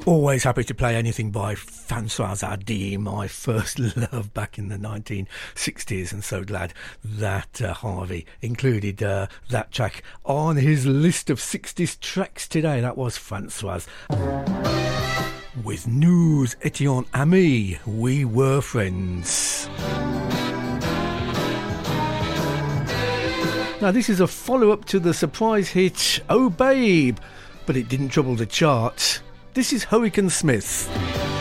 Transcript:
Always happy to play anything by François Hardy, my first love back in the 1960s, and so glad that Harvey included that track on his list of 60s tracks today. That was François with Nous étions amis, we were friends. Now this is a follow-up to the surprise hit Oh Babe, but it didn't trouble the charts. This is Hurricane Smith.